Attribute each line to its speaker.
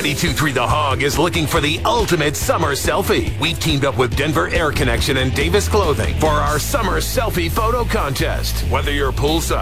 Speaker 1: 92.3 The Hog is looking for the ultimate summer selfie. We've teamed up with Denver Air Connection and Davis Clothing for our summer selfie photo contest. Whether you're poolside